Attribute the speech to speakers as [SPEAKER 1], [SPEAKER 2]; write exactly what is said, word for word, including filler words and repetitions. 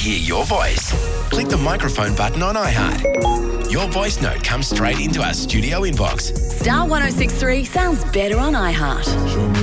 [SPEAKER 1] hear your voice? Click the microphone button on iHeart. Your voice note comes straight into our studio inbox.
[SPEAKER 2] Star one oh six three sounds better on iHeart.